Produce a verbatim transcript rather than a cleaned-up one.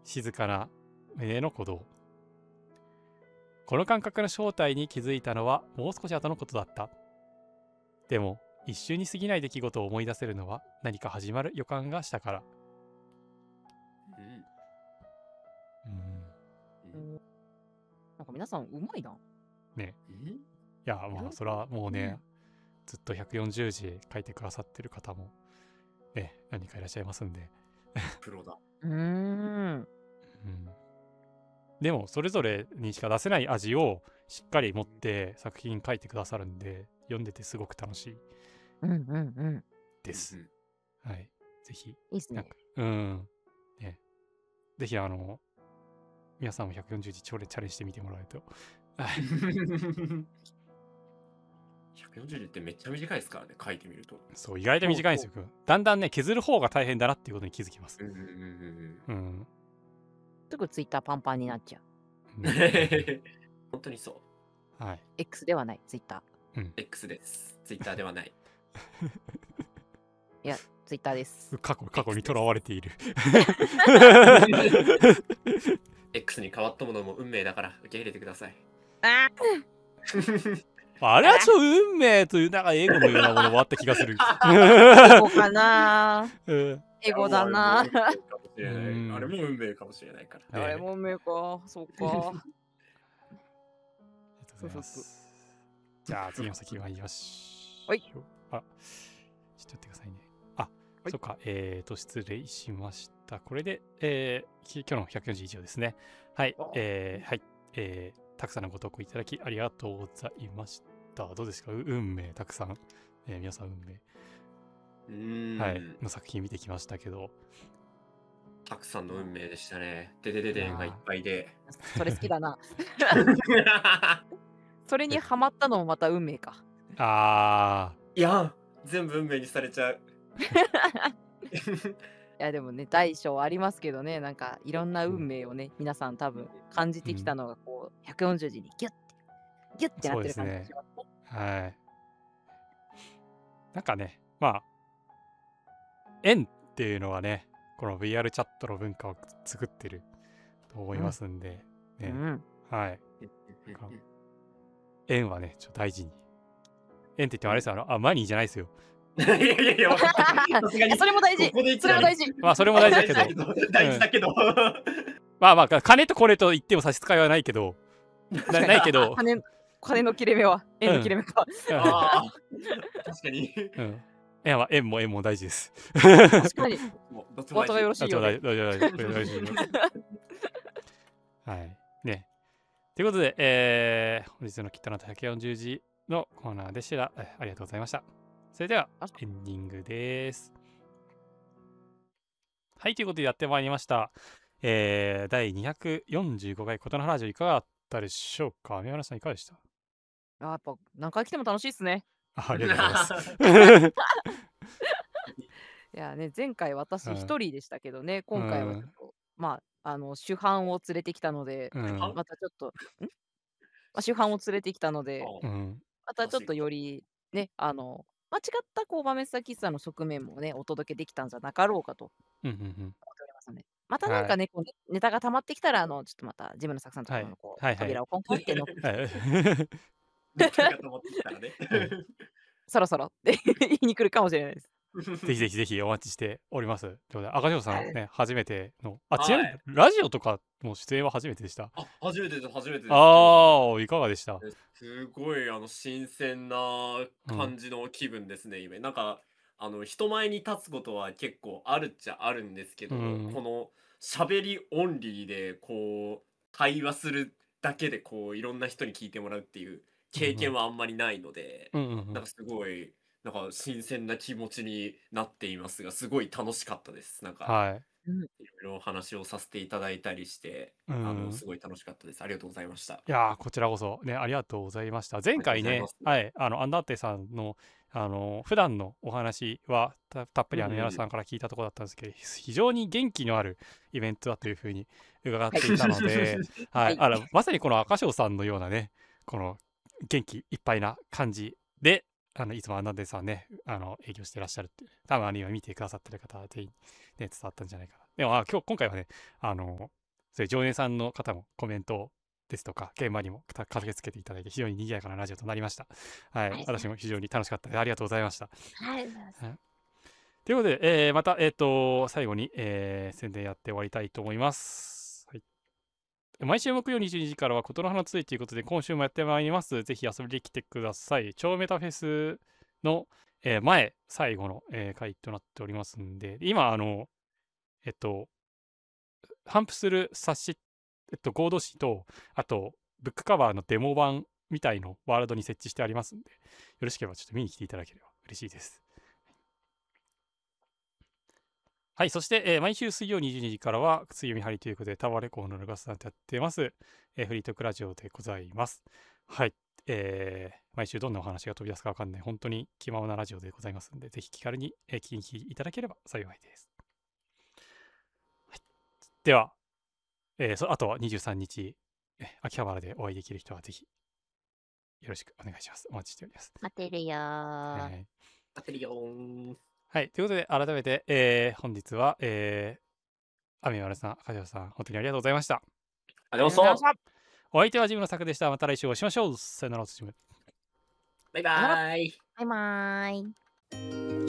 静かな胸の鼓動。この感覚の正体に気づいたのはもう少し後のことだった。でも一瞬に過ぎない出来事を思い出せるのは何か始まる予感がしたから。 うん。 うん。 なんか皆さんうまいな。 ね。いや、まあそれはもうね、ずっとひゃくよんじゅうじ書いてくださってる方もね、何かいらっしゃいますんで。 プロだ。 うーん。 うん。でもそれぞれにしか出せない味をしっかり持って作品書いてくださるんで、読んでてすごく楽しいうんうんうん。 です。 うんはい。ぜひ。 いいっすねなんか。うん。ね。ぜひあの、皆さんもひゃくよんじゅうじチャレンジしてみてもらえると。 ひゃくよんじゅうじってめっちゃ短いですからね、書いてみると。 そう、意外と短いんですよ。だんだんね、削る方が大変だなっていうことに気づきます。 うんうんうんうんうん。 すぐツイッターパンパンになっちゃう。 うん。本当にそう。 はい。 X ではない、ツイッター。 うん。 X です。ツイッターではない。 いや、ツイッターです。 過去、過去にとらわれている。 X に変わったものも運命だから受け入れてください。 ああれはちょっと運命というなんか英語のようなものもあった気がする。 ーエゴかなー。 うんエゴだなー。 あれも運命かもしれないから。 あれも運命か、そうか。 ありがとうございます。じゃあ次の先参りましょう。 はい。 あ、ちょっと待ってくださいね。あ、そっか。えーと、失礼しました。これで、えー、き今日のひゃくよんじゅういち以上ですね。はい。えー、はい。えー、たくさんのご投稿いただきありがとうございました。どうですか、う運命たくさん。えー皆さん運命。 うーん。 はい。の作品見てきましたけど。 たくさんの運命でしたね。ででででんがいっぱいで。 それ好きだな。それにハマったのもまた運命か。 あいや、全部運命にされちゃう。 いやでもね、大小ありますけどね、なんかいろんな運命をね、皆さん多分感じてきたのがこう、ひゃくよんじゅうじにギュッて、ギュッてなってる感じがしますね。 ー、はい。なんかね、まあ、縁っていうのはね、この ブイアール チャットの文化を作ってると思いますんで、ね、 うん。 はい。縁はね、ちょっと大事に。縁って言ってもあれですよ、あの、あ、マニーじゃないですよ。 いやいやいや、 いやそれも大事。 ここで言っそれも大事。 まあ、それも大事だけど。 大事だけど。 まあまあ、金とこれと言っても差し支えはないけど、なないけど、 金金の切れ目は、縁の切れ目か。 ああ、確かに。 うん。縁は縁も縁も大事です。 確かに。 どっちお後がよろしいようで。 大丈夫大丈夫大丈夫。はい。ね。ということで、えー、本日のきったなとひゃくよんじゅうじのコーナーでした。えありがとうございました。それでは、エンディングです。はい、ということでやってまいりました。えー、だいにひゃくよんじゅうごかいことのラジオいかがだったでしょうか。宮原さんいかがでした？ あやっぱ何回来ても楽しいっすね。 あ、ありがとうございます。 いやね、前回私うん一人でしたけどね、今回はちょっと、まあ、あの、主犯を連れてきたので、 うんまたちょっと、んまあ、主犯を連れてきたので、 うんまたちょっとよりね、あの、間違ったこう、豆スタ喫茶の側面もね、お届けできたんじゃなかろうかとうんうんうん思っておりますので、またなんかね、こうねネタが溜まってきたら、あの、ちょっとまたジムの作さんところのこう、 はいはいはい扉をコンコンってのはいネタが溜まってきたらね。 そろそろって言いに来るかもしれないです。 ぜひぜひぜひお待ちしております。ということで、赤潮さんね、初めての、あ、 はいちなみにラジオとかの出演は初めてでした。 あ、初めてです、初めてです。 ああ、いかがでした？ すごい、あの、新鮮な感じの気分ですね、今。なんか、あの、人前に立つことは結構あるっちゃあるんですけど、 うんこの喋りオンリーで、こう、会話するだけで、こう、いろんな人に聞いてもらうっていう経験はあんまりないので、 うんうんうんなんかすごい、なんか新鮮な気持ちになっていますが、すごい楽しかったです。なんか、 はい。 うんいろいろお話をさせていただいたりして、 うあの、 んすごい楽しかったです。ありがとうございました。 いやー、こちらこそね、ありがとうございました。前回ね、 ありがとうござはい、あの、アンダーテさんの、あの、普段のお話はた、たっぷりあの、 うんうん宮原さんから聞いたところだったんですけど、非常に元気のあるイベントだというふうに伺っていたので、ははいい、 あの、まさにこの赤潮さんのようなね、この元気いっぱいな感じで、あのいつもアンダーテさんね、あの営業してらっしゃるって、多分あの今見てくださってる方は全員ね、伝わったんじゃないかな。でも、あ今日、今回はね、あの、 そういう常連さんの方もコメントですとか、現場にもた駆けつけていただいて、非常に賑やかなラジオとなりました。はい、 ありがとうござい私も非常に楽しかったです。ありがとうございました。 ます。はい、ありがとうございます。 はいということで、えーまた、えっ、と、最後に、えー宣伝やって終わりたいと思います。はい、毎週木曜にじゅうにじからは、ことの葉のついということで、今週もやってまいります。ぜひ遊びに来てください。超メタフェスの、えー前、最後の、えー回となっておりますんで、今、あの、えっと、頒布する冊子、えっと、合同誌と、あと、ブックカバーのデモ版みたいのワールドに設置してありますんで、よろしければちょっと見に来ていただければ嬉しいです。はい、そして、えー毎週水曜にじゅうにじからは、水曜見張りということで、タワーレコードのルガスさんとやってます、えーフリートークラジオでございます。はい、えー毎週どんなお話が飛び出すかわかんない、本当に気ままなラジオでございますので、ぜひ気軽に、えー聞きに来ていただければ幸いです。はい、では、えーそあとはにじゅうさんにち、えー秋葉原でお会いできる人はぜひ、よろしくお願いします。お待ちしております。 待ってるよー。 はい当てるよーん。 はい、ということで、改めて、えー本日は、えー、アミマルさん、赤城さん、本当にありがとうございました。 ありがとうございました。 お相手はジムの作でした。また来週お会いしましょう。さよなら、おつじむ。 バイバーイ。 バイバーイ。